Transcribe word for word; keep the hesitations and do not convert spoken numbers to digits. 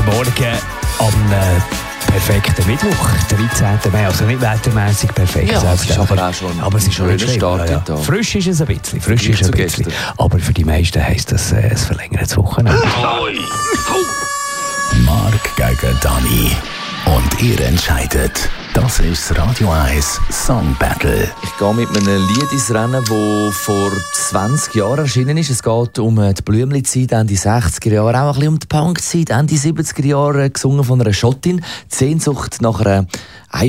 Guten Morgen am äh, perfekten Mittwoch, dreizehnten Mai. Also nicht wettermässig perfekt. Ja, es ist aber auch schon aber es ist schon nicht schlimm. Ja, ja. Da. Frisch ist es ein bisschen. Frisch ist es ein bisschen. Gestern. Aber für die meisten heisst das äh, ein verlängertes Wochenende. Marc gegen Dani. Und ihr entscheidet. Das ist das Radio eins Song Battle. Ich gehe mit einem Lied ins Rennen, das vor zwanzig Jahren erschienen ist. Es geht um die Blümli-Zeit, Ende sechziger Jahre, auch ein bisschen um die Punk-Zeit, Ende siebziger Jahre, gesungen von einer Schottin. Die Sehnsucht nach einer